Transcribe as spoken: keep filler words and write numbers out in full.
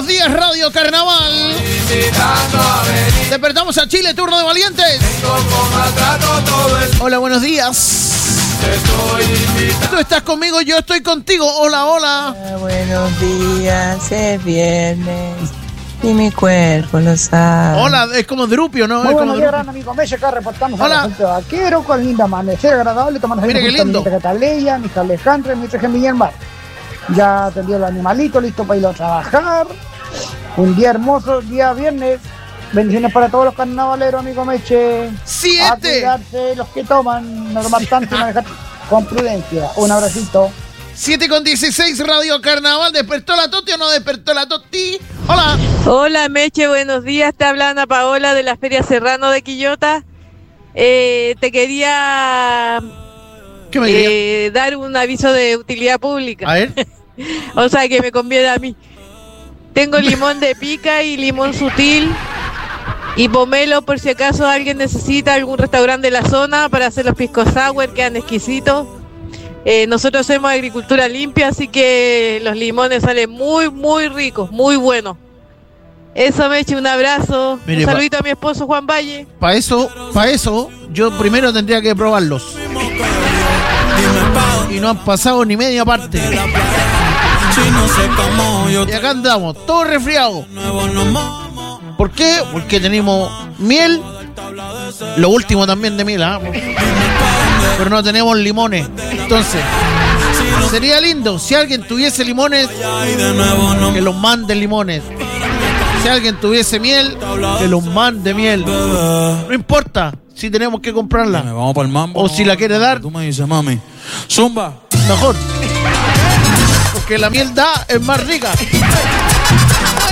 días, Radio Carnaval. Despertamos a Chile, turno de valientes. Hola, buenos días. Tú estás conmigo, yo estoy contigo. Hola, hola. Hola, buenos días, es viernes y mi cuerpo lo sabe. Hola, es como Drupio, ¿no? Muy es buenos como días, gran amigo Meche, acá reportamos Hola. a la gente de Vaquero con lindo amanecer agradable, tomando Mire qué lindo. mi Cataleya, mi hija Alejandra y mi hija Guillermo. Ya atendió el animalito, listo para ir a trabajar. Un día hermoso, día viernes. Bendiciones para todos los carnavaleros, amigo Meche. ¡Siete! A cuidarse los que toman, no tomar tanto y manejar con prudencia. Un abracito. siete con dieciséis, Radio Carnaval. ¿Despertó la Toti o no despertó la Toti? Hola. Hola Meche, buenos días. Te habla Ana Paola de la Feria Serrano de Quillota. Eh, te quería ¿Qué me quería? eh, dar un aviso de utilidad pública. A ver. O sea, que me conviene a mí. Tengo limón de pica y limón sutil y pomelo por si acaso alguien necesita algún restaurante de la zona para hacer los pisco sour, quedan exquisitos. Eh, nosotros hacemos agricultura limpia, así que los limones salen muy, muy ricos, muy buenos. Eso, Meche, un abrazo. Mire, un saludito a mi esposo Juan Valle. Para eso, para eso, yo primero tendría que probarlos. Y no han pasado ni media parte. Y acá andamos, todos resfriados. ¿Por qué? Porque tenemos miel. Lo último también de miel, ¿ah? Pero no tenemos limones. Entonces, sería lindo si alguien tuviese limones, que los mande limones. Si alguien tuviese miel, que los mande miel. No importa si tenemos que comprarla. Vamos para el mambo. O si la quiere dar, Tú me dices, mami. Zumba. mejor. Porque la miel da es más rica.